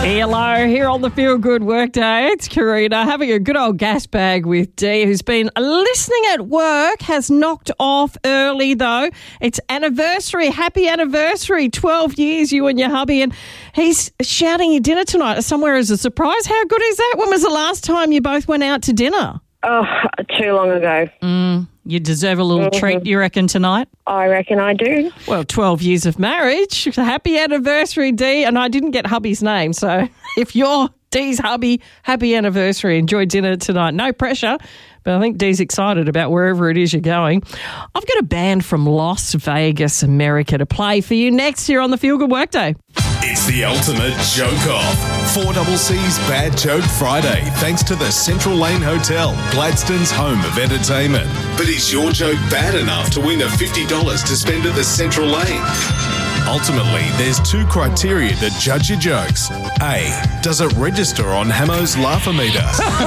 Hello, here on the Feel Good Workday. It's Karina having a good old gas bag with Dee, who's been listening at work, has knocked off early though. It's anniversary, happy anniversary, 12 years you and your hubby, and he's shouting your dinner tonight somewhere as a surprise. How good is that? When was the last time you both went out to dinner? Oh, too long ago. You deserve a little treat, you reckon, tonight? I reckon I do. Well, 12 years of marriage. Happy anniversary, Dee. And I didn't get hubby's name, so if you're Dee's hubby, happy anniversary. Enjoy dinner tonight. No pressure, but I think Dee's excited about wherever it is you're going. I've got a band from Las Vegas, America to play for you next here on the Feel Good Workday. It's the ultimate joke-off. 4CC's Bad Joke Friday, thanks to the Central Lane Hotel, Gladstone's home of entertainment. But is your joke bad enough to win a $50 to spend at the Central Lane? Ultimately, there's two criteria to judge your jokes. A, does it register on Hamo's Laugh-O-Meter?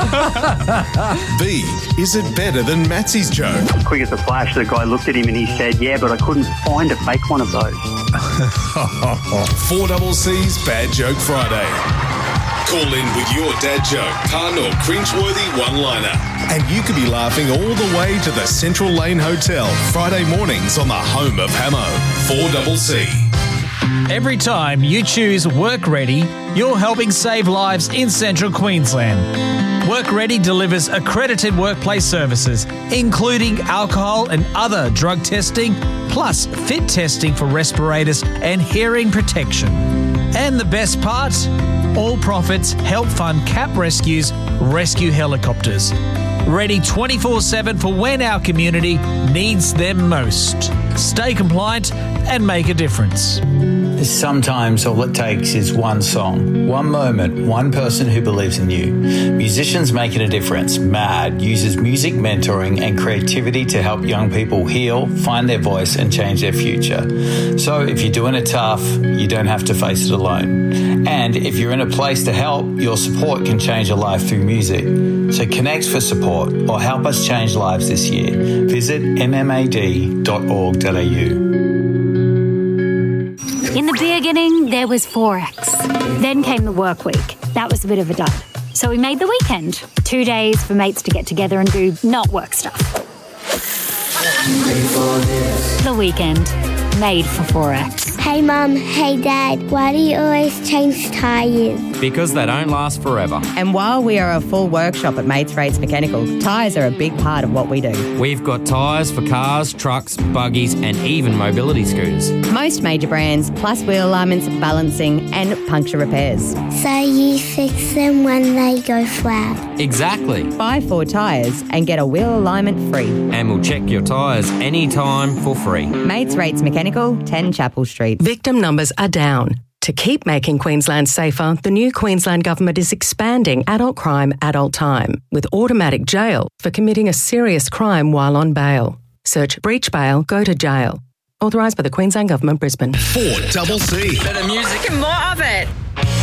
B, is it better than Matsy's joke? Quick as a flash, the guy looked at him and he said, yeah, but I couldn't find a fake one of those. 4CC's Bad Joke Friday. Call in with your dad joke, pun or cringeworthy one-liner. And you could be laughing all the way to the Central Lane Hotel Friday mornings on the home of Hamo. 4CC. Every time you choose Work Ready, you're helping save lives in Central Queensland. Work Ready delivers accredited workplace services, including alcohol and other drug testing, plus fit testing for respirators and hearing protection. And the best part? All profits help fund CAP Rescue's rescue helicopters. Ready 24/7 for when our community needs them most. Stay compliant and make a difference. Sometimes all it takes is one song, one moment, one person who believes in you. Musicians Making a Difference, MAD, uses music mentoring and creativity to help young people heal, find their voice and change their future. So if you're doing it tough, you don't have to face it alone. And if you're in a place to help, your support can change a life through music. So connect for support or help us change lives this year. Visit mmad.org.au. In the beginning, there was Forex. Then came the work week. That was a bit of a dud. So we made the weekend. 2 days for mates to get together and do not work stuff. The weekend. Made for Forex. Hey Mum, hey Dad, why do you always change tyres? Because they don't last forever. And while we are a full workshop at Mates Rates Mechanical, tyres are a big part of what we do. We've got tyres for cars, trucks, buggies and even mobility scooters. Most major brands, plus wheel alignments, balancing and puncture repairs. So you fix them when they go flat? Exactly. Buy 4 tyres and get a wheel alignment free. And we'll check your tyres anytime for free. Mates Rates Mechanical, 10 Chapel Street. Victim numbers are down. To keep making Queensland safer, the new Queensland Government is expanding adult crime, adult time, with automatic jail for committing a serious crime while on bail. Search breach bail, go to jail. Authorised by the Queensland Government, Brisbane. 4CC. Better music and more of it.